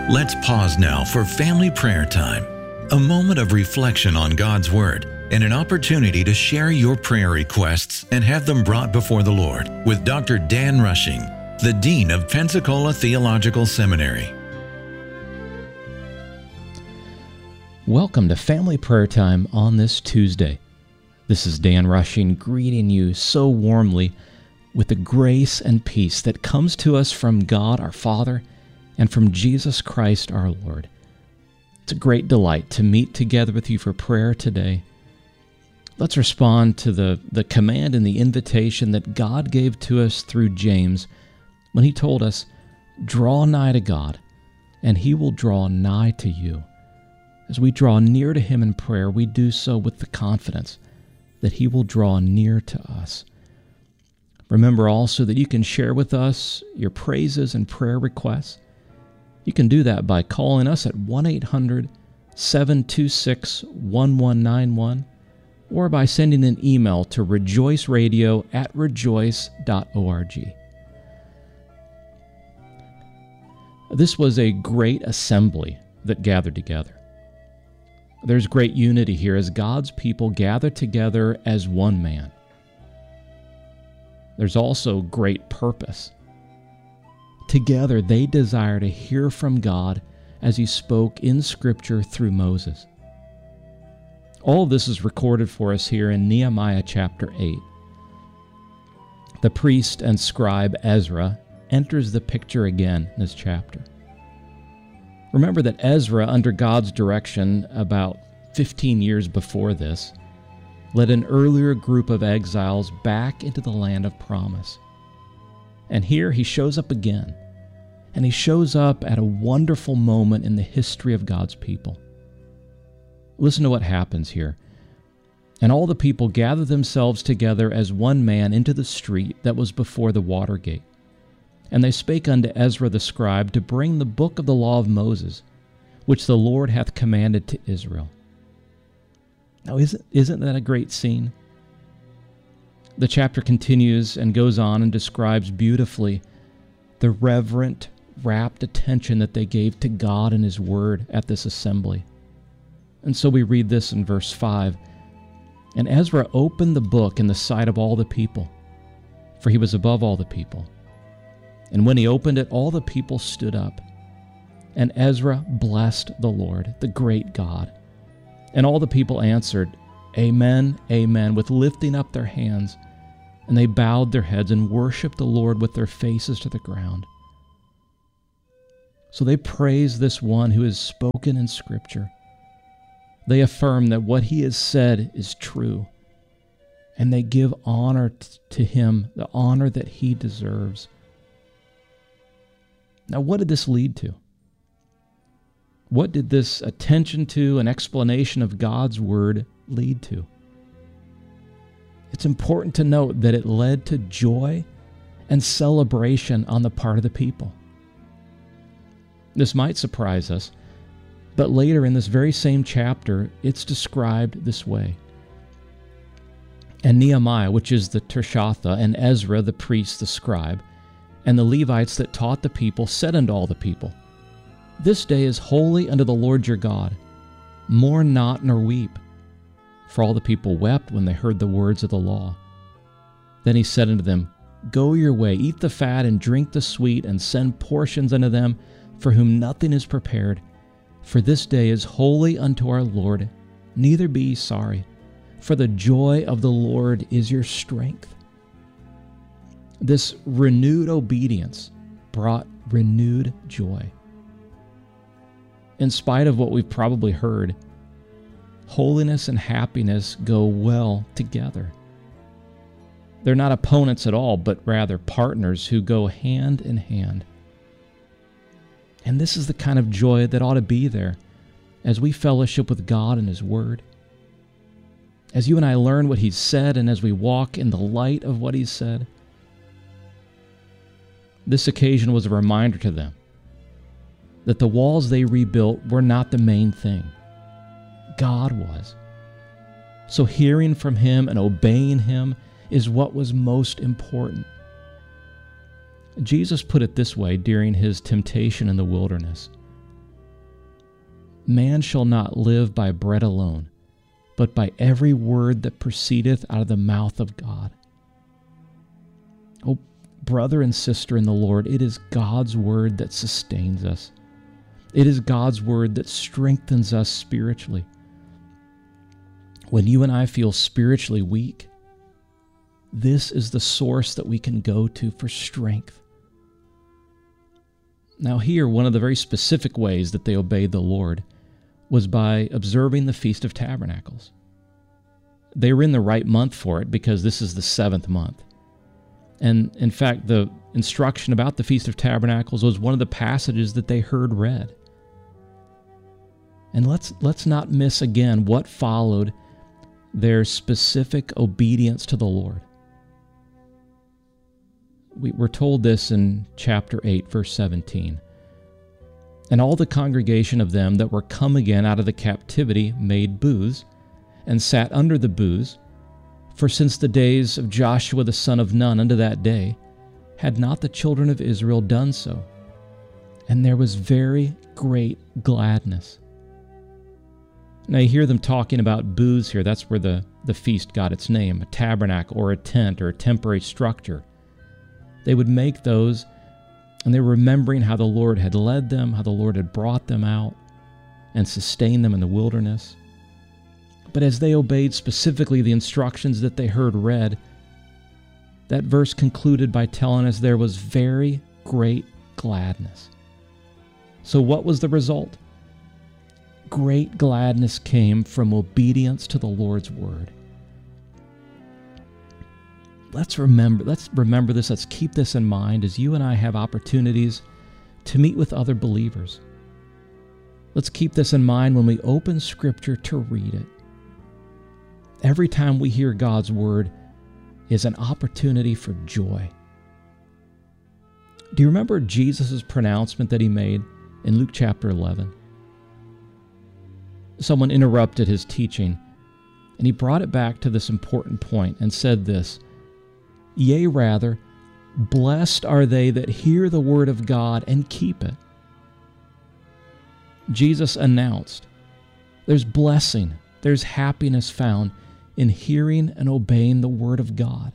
Let's pause now for family prayer time, a moment of reflection on God's Word and an opportunity to share your prayer requests and have them brought before the Lord with Dr. Dan Rushing, the Dean of Pensacola Theological Seminary. Welcome to Family Prayer Time on this Tuesday. This is Dan Rushing greeting you so warmly with the grace and peace that comes to us from God our Father and from Jesus Christ our Lord. It's a great delight to meet together with you for prayer today. Let's respond to the command and the invitation that God gave to us through James when he told us, "Draw nigh to God, and he will draw nigh to you." As we draw near to him in prayer, we do so with the confidence that he will draw near to us. Remember also that you can share with us your praises and prayer requests. You can do that by calling us at 1-800-726-1191 or by sending an email to rejoiceradio@rejoice.org. This was a great assembly that gathered together. There's great unity here as God's people gather together as one man. There's also great purpose. Together, they desire to hear from God as he spoke in Scripture through Moses. All of this is recorded for us here in Nehemiah chapter 8. The priest and scribe Ezra enters the picture again in this chapter. Remember that Ezra, under God's direction about 15 years before this, led an earlier group of exiles back into the land of promise. And here he shows up again, and he shows up at a wonderful moment in the history of God's people. Listen to what happens here. "And all the people gathered themselves together as one man into the street that was before the water gate. And they spake unto Ezra the scribe to bring the book of the law of Moses, which the Lord hath commanded to Israel." Now, isn't that a great scene? The chapter continues and goes on and describes beautifully the reverent, rapt attention that they gave to God and his word at this assembly. And so we read this in verse 5. "And Ezra opened the book in the sight of all the people, for he was above all the people. And when he opened it, all the people stood up. And Ezra blessed the Lord, the great God. And all the people answered, Amen, Amen, with lifting up their hands. And they bowed their heads and worshiped the Lord with their faces to the ground." So they praise this one who has spoken in Scripture. They affirm that what he has said is true. And they give honor to him, the honor that he deserves. Now, what did this lead to? What did this attention to and explanation of God's word lead to? It's important to note that it led to joy and celebration on the part of the people. This might surprise us, but later in this very same chapter, it's described this way. "And Nehemiah, which is the Tirshatha, and Ezra, the priest, the scribe, and the Levites that taught the people, said unto all the people, This day is holy unto the Lord your God. Mourn not nor weep. For all the people wept when they heard the words of the law. Then he said unto them, Go your way, eat the fat, and drink the sweet, and send portions unto them, for whom nothing is prepared. For this day is holy unto our Lord. Neither be ye sorry, for the joy of the Lord is your strength." This renewed obedience brought renewed joy. In spite of what we've probably heard, holiness and happiness go well together. They're not opponents at all, but rather partners who go hand in hand. And this is the kind of joy that ought to be there as we fellowship with God and his word. As you and I learn what he's said and as we walk in the light of what he's said. This occasion was a reminder to them that the walls they rebuilt were not the main thing. God was. So hearing from him and obeying him is what was most important. Jesus put it this way during his temptation in the wilderness. Man shall not live by bread alone, but by every word that proceedeth out of the mouth of God. Oh, brother and sister in the Lord, it is God's word that sustains us. It is God's word that strengthens us spiritually. When you and I feel spiritually weak, this is the source that we can go to for strength. Now here, one of the very specific ways that they obeyed the Lord was by observing the Feast of Tabernacles. They were in the right month for it because this is the 7th month. And in fact, the instruction about the Feast of Tabernacles was one of the passages that they heard read. And let's not miss again what followed their specific obedience to the Lord. We're told this in chapter 8, verse 17. And all the congregation of them that were come again out of the captivity made booths, and sat under the booths. For since the days of Joshua the son of Nun unto that day, had not the children of Israel done so. And there was very great gladness. Now you hear them talking about booths here. That's where the feast got its name, a tabernacle or a tent or a temporary structure. They would make those, and they were remembering how the Lord had led them, how the Lord had brought them out and sustained them in the wilderness. But as they obeyed specifically the instructions that they heard read, that verse concluded by telling us there was very great gladness. So what was the result? Great gladness came from obedience to the Lord's word. Let's remember this. Let's keep this in mind as you and I have opportunities to meet with other believers. Let's keep this in mind when we open Scripture to read it. Every time we hear God's word is an opportunity for joy. Do you remember Jesus' pronouncement that he made in Luke chapter 11? Someone interrupted his teaching, and he brought it back to this important point and said this, "Yea, rather, blessed are they that hear the word of God and keep it." Jesus announced, there's blessing, there's happiness found in hearing and obeying the word of God.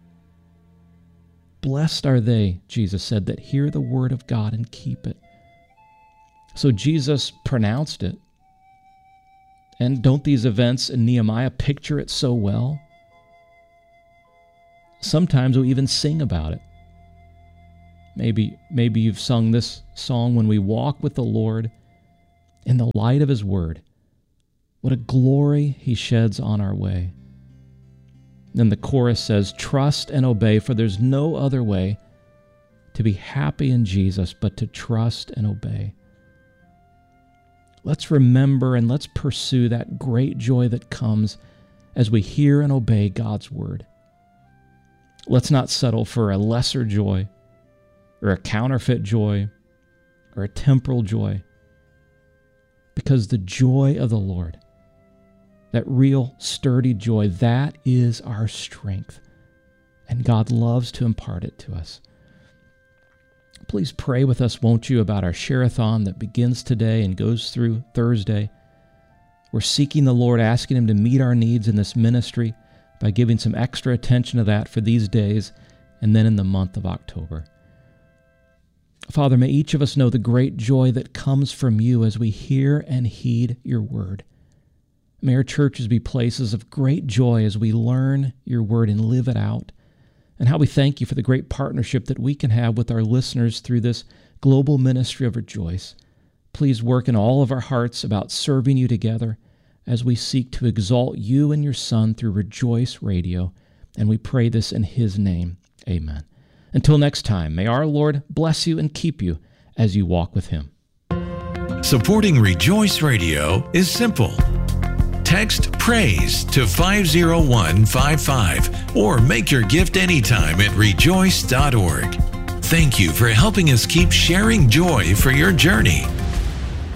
Blessed are they, Jesus said, that hear the word of God and keep it. So Jesus pronounced it. And don't these events in Nehemiah picture it so well? Sometimes we even sing about it. Maybe you've sung this song, "When we walk with the Lord in the light of his word, what a glory he sheds on our way." Then the chorus says, "Trust and obey, for there's no other way to be happy in Jesus but to trust and obey." Let's remember and let's pursue that great joy that comes as we hear and obey God's word. Let's not settle for a lesser joy or a counterfeit joy or a temporal joy, because the joy of the Lord, that real sturdy joy, that is our strength, and God loves to impart it to us. Please pray with us, won't you, about our share-a-thon that begins today and goes through Thursday. We're seeking the Lord, asking him to meet our needs in this ministry by giving some extra attention to that for these days and then in the month of October. Father, may each of us know the great joy that comes from you as we hear and heed your word. May our churches be places of great joy as we learn your word and live it out. And how we thank you for the great partnership that we can have with our listeners through this global ministry of Rejoice. Please work in all of our hearts about serving you together as we seek to exalt you and your Son through Rejoice Radio. And we pray this in his name. Amen. Until next time, may our Lord bless you and keep you as you walk with him. Supporting Rejoice Radio is simple. Text PRAISE to 50155 or make your gift anytime at rejoice.org. Thank you for helping us keep sharing joy for your journey.